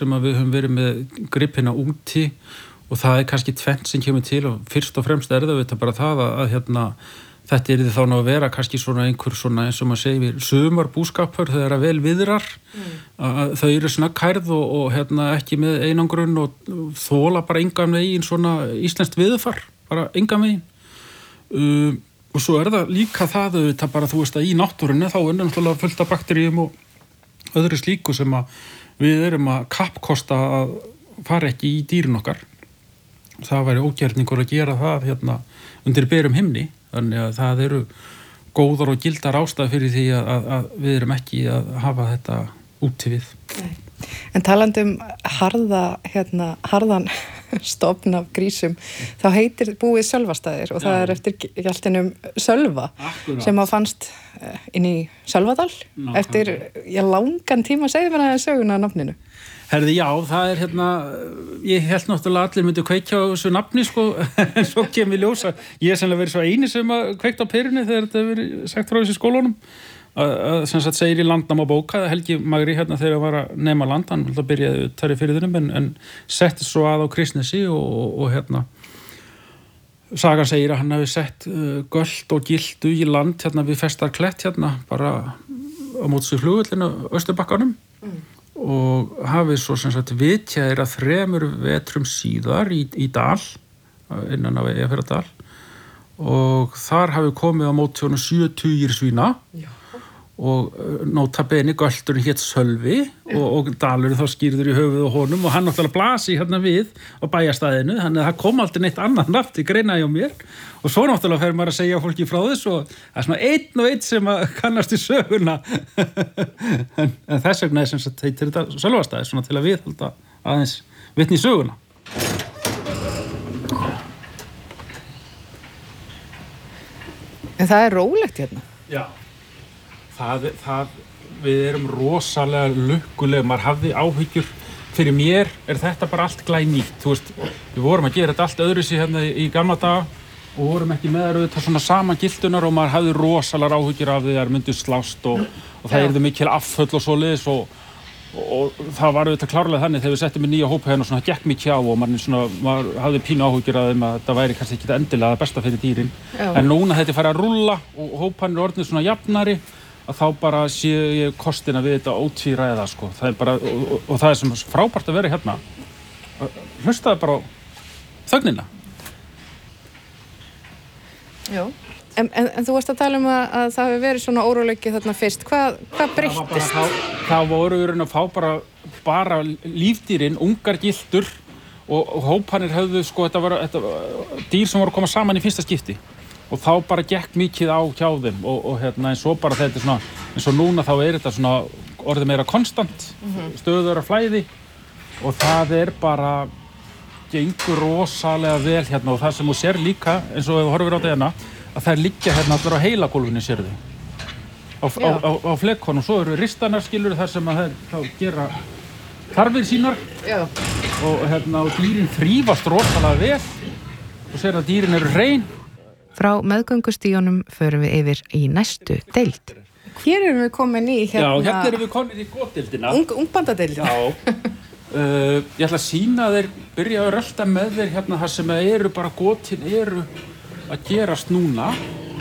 sem að við höfum verið með gripina úti og það kannski tvennt sem kemur til og fyrst og fremst það bara það að þetta yrði þá að vera kannski svona einhver svona eins og maður segir sumarbúskapur þegar að vel viðrar að þau eru snögghærð og ekki með einangrun og þola bara engan veginn svona íslenskt viðurfar, bara engan veginn og svo það líka það bara þú veist að í náttúrunni þá náttúrulega fullt af bakteríum og öðru slíku sem að við erum að kappkosta að fara ekki í dýrin okkar. Það væri ógerningur að gera það undir berum himni. Þannig að það eru góðar og gildar ástæður fyrir því að við erum ekki að hafa þetta úti við. Nei. En talandi harðan stofn af grísum, þá heitir búið Sölvastaðir og það eftir gjaltinum Sölva sem að fannst inn í Sölvadal eftir langan tíma, segðu mér að söguna af nafninu. Herði, já, það ég held náttúrulega allir myndu kveikja á þessu nafni, en svo kemur í ljós að ég sennilega verið svo eini sem að kveikta á perunni þegar þetta verið sagt frá þessu skólunum. Sem sagt segir í Landnámabók, Helgi Magri þegar var að nema land, hann byrjaði þar í firðinum en setti svo að á Kristnesi og sagan segir að hann hafi sett gölt og gildu í land við Festarklett bara á móts við flugvöllinu Austurbakkanum. Og hafi svo sem sagt vitjaðir að 3 vetrum síðar í dal innan af Eyjafjarðardal og þar hafi komið á móti honum 70 svína og nota bene gölturinn hét Sölvi og dalurinn þá skýrður í höfuð og honum og hann náttúrulega blasi við á bæjarstæðinu, þannig að það kom aldrei neitt annan nafn til greina hjá mér og svo náttúrulega fer maður að segja fólki frá þess og það svona einn og einn sem að kannast í söguna en þess vegna sem sagt heitir þetta Sölvastaðir svona til að viðhalda aðeins vitni í söguna. En það rólegt Já. Við erum rosalega lukkuleg, maður hafði áhyggjur fyrir mér þetta bara allt glænýtt, þú veist, við vorum að gera þetta allt öðruvísi í gamla daga og vorum ekki með þetta svona saman gildunar og maður hafði rosalega áhyggjur af því að það myndu slást og það yrði mikil afföll og svoleiðis og það var auðvitað klárlega þannig þegar við settum í nýja hópa og svona gekk mikið á og maður hafði pínu áhyggjur af þeim að þetta væri kannski ekki endilega það besta fyrir dýrin en núna þetta farið að rúlla og hópanir orðnir svona jafnari að þá bara sé ég kostina við þetta ótvíræða það bara, og það sem frábært að vera hlustaði bara á þögnina. Já, en þú varst að tala að það hefur verið svona óróleiki þarna fyrst, hvað breyttist? Það voru að fá bara lífdýrin, ungar gildur og hópanir höfðu þetta var dýr sem voru að koma saman í fyrsta skipti og þá bara gekk mikið á hjá þeim og en svo bara þetta svona eins og núna þá þetta svona orðið meira konstant stöðugra flæði og það bara gengur rosalega vel og það sem þú sér líka eins og ef þú horfir á þetta að það liggja allar á heilagólfinu sérðu á flekkonum svo eru ristanar skilur þar sem að það gera þarfir sínar og dýrin þrífast rosalega vel og sér að dýrin eru hrein. Frá meðgöngustíunum förum við yfir í næstu deild. Hér erum við komin í Já, hérna erum við komin í góðdeildina. Ungbandadeildina. Já. Ég ætla að sýna þér, byrja að rölta með þér þar sem eru bara gótin eru að gerast núna.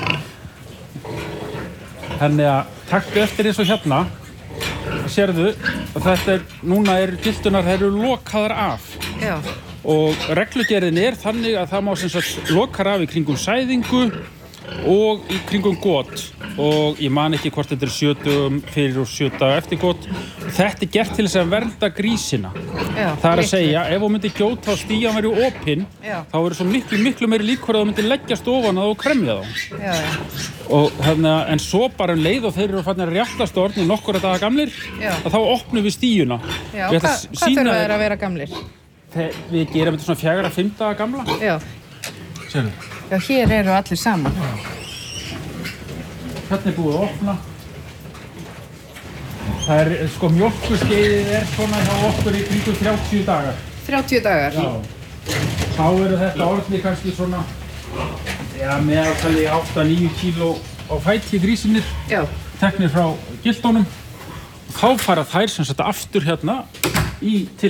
Þannig að taktu eftir eins og sérðu að þetta núna gildunar, þær eru lokaðar af. Já. Og reglugerðin þannig að það má sem sagt lokar af í kringum sæðingu og í kringum got og ég man ekki hvort þetta 7 dögum fyrir og 7 daga eftir got. Þetta gert til þess að vernda grísina. Já, það að segja, ef þú myndir gjóta og stían væri opin, þá verður svo miklu meiri líkur að þú myndir leggjast ofan það og kremja þá. Já. Og en svo bara leið og þeir eru farnir að réttast orðnir nokkura daga gamlir, að þá opnum við stíuna. Já, hvað þurfa þeir að vera gamlir? Við gerum þetta svona 4-5 daga gamla. Já. Sérðu. Já, hér eru allir saman. Hérna búið að opna. Það mjólkurskeiðið svona hjá okkur í kringum 30 dagar. 30 dagar? Já. Þá eru þetta orðni kannski svona, meðaltali 8-9 kíló á fæti grísinir. Já. Teknir frá gildónum. Þá fara þær sem sagt aftur til